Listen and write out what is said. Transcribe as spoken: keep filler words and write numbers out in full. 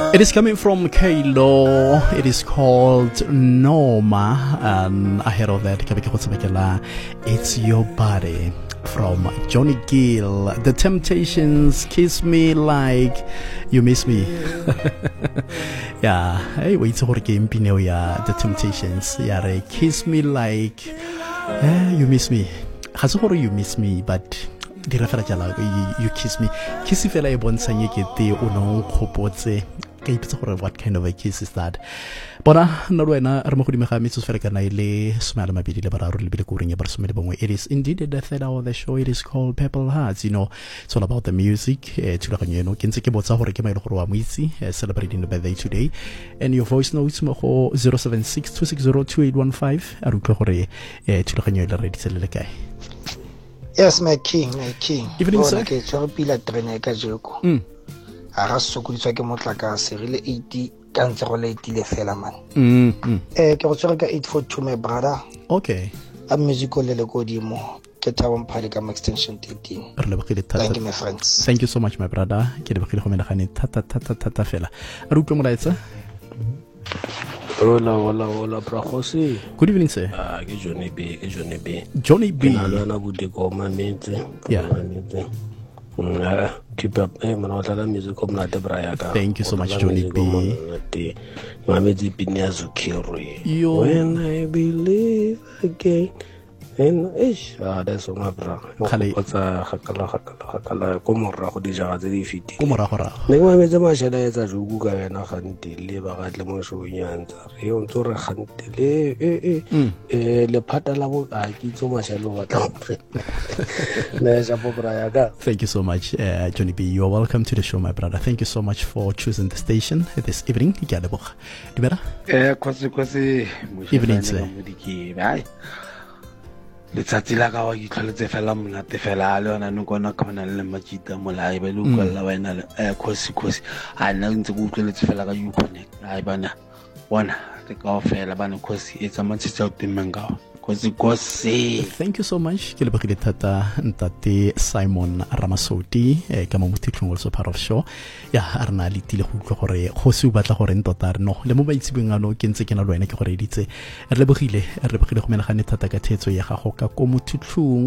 It is coming from Kalo. It is called Noma. And ahead of that, It's Your Body from Johnny Gill. The Temptations, Kiss Me Like You Miss Me. Yeah, hey, wait for the game. The Temptations. Yeah, Kiss Me Like eh, You Miss Me. Hasoro You Miss Me, but you, you kiss me. Kiss if I want to get uno khopotse. What kind of a kiss is that? Bona no wena re mo godimo ga metso fela kana ile smile mabidi le bararo le bile kuring ya barsumele bongwe. It is indeed the third hour of the show. It is called Purple Hearts. You know, it's all about the music. Eh thulaganyo eno ke ntse ke botsa gore ke maile gore wa moitsi celebrating the birthday today. And your voice notes mo go zero seven six two six zero two eight one five a re utlwa gore eh thulaganyo ile re ditselele kae. Yes, my king, my king. Evening, sir. Okay, so pila trene ka jeko. Mm. Ara sokoditswa ke motlakase re le eighty ka ntse go le eighty le fela man. Mm. Eh ke go tsere ka eight four two my brother. Okay. A musical le le kodimo ke thabang phale ka extension thirteen. Thank you my friends. Thank you so much my brother. Ke le bagile go menagane thata thata thata fela. A re utlwe molaetsa. Hola, hola, hola, Prahosi. Good evening, sir. Ah, ke Johnny B, ke Johnny B. Johnny B. Nalana budiko mametse. Yeah. Mm, keep up. Eh, man, wala la music ko mnate brayaka. Thank you so much, Johnny B. Mametse Binyazu Kirui. Yo. When I believe again. And ish, ah, that's so my bra. Khale. Kotsa hakala hakala hakala ko morra go dija tse di fiti. Ko mora gora. Ne wa metse ma shela etsa jugu ka wena gante le ba ga tle mo sho nyanza. Re o ntse re gante le eh eh eh le phata la bo a ki tso ma shelo ba tla. Ne ja bo bra ya ka. Thank you so much, uh, Johnny B. You are welcome to the show, my brother. Thank you so much for choosing the station this evening. Dialeboga. Dimela? Eh, kwase kwase. Evening, sir. Bye. Letsatsi la ka wa itlholetse fela monate fela le yona no kona khona le majita molai be le utlwela wena eh khosi khosi a nna ntse go utlweletse fela ka you connect ai bana bona re ka fela bana khosi e tsamantsitse o timenga khosi khosi. Thank you so much. Ke le bagile thata ntate Simon Ramasoti eh ka mo mutitlong also part of show. Ya arna le tile go utlwa gore khosi o batla gore ntota re no le mo baitsibeng ano ke ntse ke na le wena ke gore editse re le bogile re le bogile go menagane thata ka thetso ya gago ka ko mutitlong.